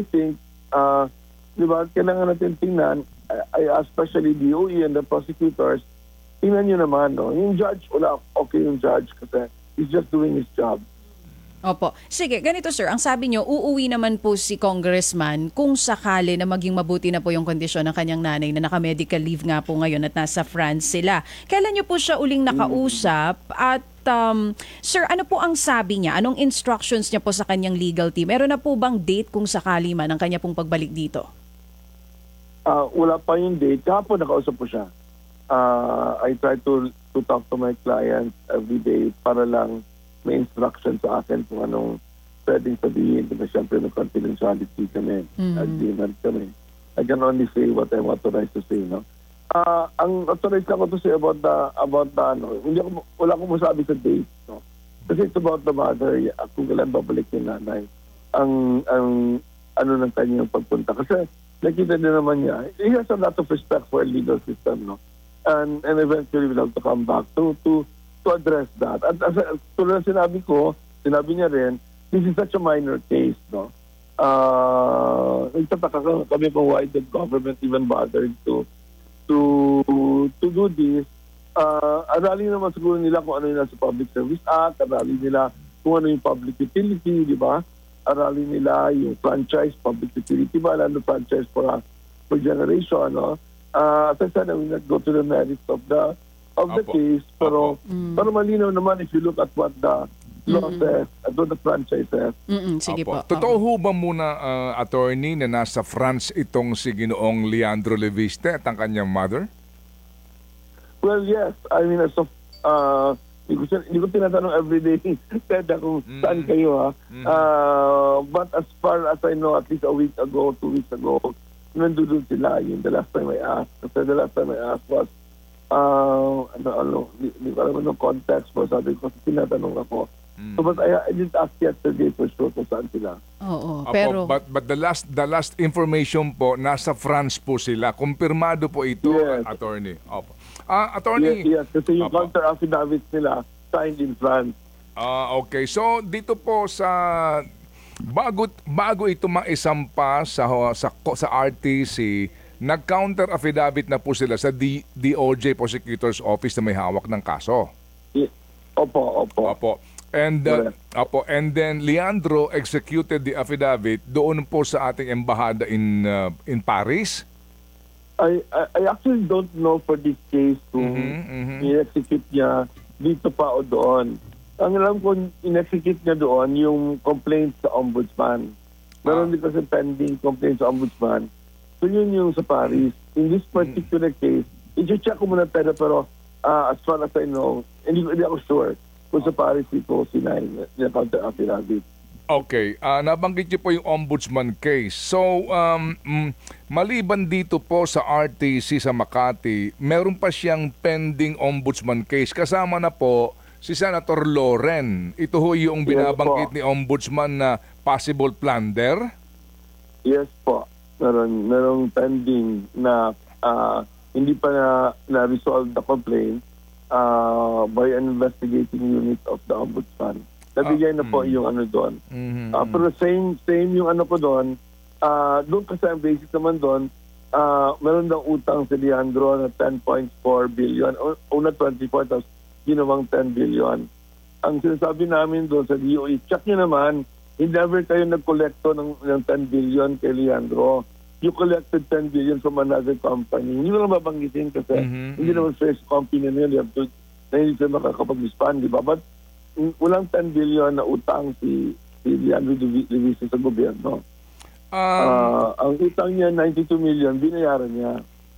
think, di ba, kailangan natin tingnan, especially DOE and the prosecutors, tingnan nyo naman, no? Yung judge, wala, okay yung judge kasi he's just doing his job. Opo. Sige, ganito sir, ang sabi nyo, uuwi naman po si congressman kung sakali na maging mabuti na po yung kondisyon ng kanyang nanay na naka-medical leave nga po ngayon at nasa France sila. Kailan nyo po siya uling nakausap at sir, ano po ang sabi niya? Anong instructions niya po sa kanyang legal team? Meron na po bang date kung sakali man ang kanya pong pagbalik dito? Wala pa yung date. Kahapon nakausap po siya. I try to talk to my clients every day para lang may instruction sa akin kung anong pwedeng sabihin. Kasi siyempre may confidentiality kami, agreement kami. I can only say what I'm authorized to say, no? Ang authorized ako to say about the wala akong masabi sa date, no? Kasi it's about the mother, kung kailan babalik yung nanay. Ang ano ng kanyang pagpunta. Kasi nakita din naman niya, he has a lot of respect for a legal system, no? And eventually we'll have to come back to address that. At tulad ng sinabi niya rin, this is such a minor case, no? Nagtataka kami kung why the government even bothered to do this. Aralin naman siguro nila kung ano yung nasa Public Service Act, aralin nila kung ano yung public utility, di ba? Aralin nila yung franchise, public utility ba, lalo franchise for generation, no? As I said, I will not go to the merits of the case, pero malinaw naman if you look at what the law says, at what the franchise says. Sige po. Totoo ho ba muna, attorney, na nasa France itong si Ginoong Leandro Leviste at ang kanyang mother? Well, yes. I mean, as of, hindi ko tinatanong everyday, Ted, kung saan kayo, ha? But as far as I know, at least a week ago, 2 weeks ago, nandun sila. Yun, the last time I asked. Kasi the last time I asked was, hindi ko alam anong context mo. Sabi ko, tinatanong ako. So, but I didn't ask yesterday for sure kung saan sila. Oo, pero... But the last information po, nasa France po sila. Kumpirmado po ito, yes. attorney. Opo. Attorney... Yes, kasi yung counter affidavits nila signed in France. Okay. So, dito po sa... Bago ito maisampa sa RTC, nag-counter affidavit na po sila sa DOJ Prosecutor's Office na may hawak ng kaso. Opo. And then Leandro executed the affidavit doon po sa ating embahada in Paris. I actually don't know for this case kung i-execute niya dito pa o doon. Ang alam ko, in-execute niya doon yung complaint sa ombudsman. Meron din kasi pending complaint sa ombudsman. So yun yung sa Paris. In this particular case, i-check ko muna pero as far as I know, hindi ako sure kung sa Paris ito sinay na counter affidavit. Okay. Nabanggit niyo po yung ombudsman case. So, maliban dito po sa RTC sa Makati, meron pa siyang pending ombudsman case. Kasama na po si Senator Loren. Ito ho yung binabanggit ni ombudsman na possible plunder? Yes po. Merong pending na hindi pa na-resolve the complaint by an investigating unit of the ombudsman. Nabigay na po yung ano doon. Pero same yung ano ko doon. Doon kasi ang basic naman doon, meron daw utang si Leandro na 10.4 billion. Una 24, tapos ginawang 10 billion. Ang sinasabi namin doon sa DOE, check nyo naman, never kayo nag-collecto ng 10 billion kay Leandro. You collected 10 billion from another company. Hindi mo lang babanggitin kasi hindi naman fresh company na yun. Na hindi sila makakapag-respond, di ba? But walang 10 billion na utang si Leandro Leviste sa gobyerno. Ang utang niya, 92 million, binayaran niya.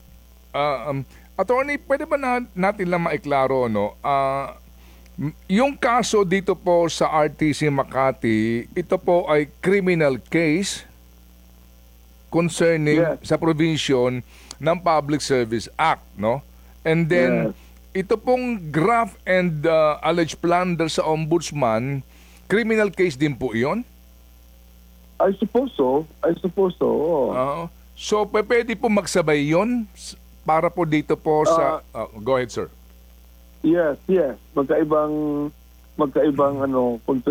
Attorney, pwede ba natin lang maiklaro, no? Yung kaso dito po sa RTC Makati, ito po ay criminal case concerning sa provision ng Public Service Act, no? And then, ito pong graft and alleged plunder sa ombudsman, criminal case din po iyon? I suppose so. So, pwede po magsabay yon para po dito po sa... go ahead, sir. Yes. Magkaibang